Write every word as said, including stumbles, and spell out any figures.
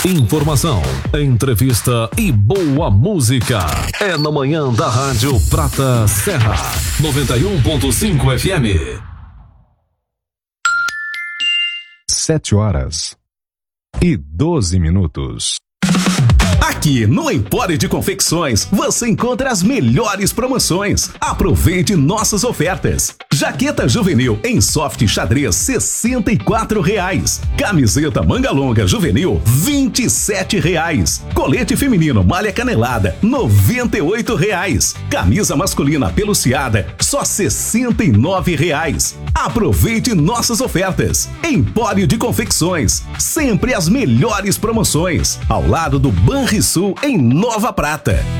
Informação, entrevista e boa música. É na manhã da Rádio Prata Serra, noventa e um ponto cinco F M. Sete horas e doze minutos. Aqui no Empório de Confecções você encontra as melhores promoções. Aproveite nossas ofertas. Jaqueta juvenil em soft xadrez sessenta e quatro reais. Camiseta manga longa juvenil vinte e sete reais. Colete feminino malha canelada noventa e oito reais. Camisa masculina peluciada só sessenta e nove reais. Aproveite nossas ofertas. Empório de Confecções, sempre as melhores promoções. Ao lado do Banrisul em Nova Prata.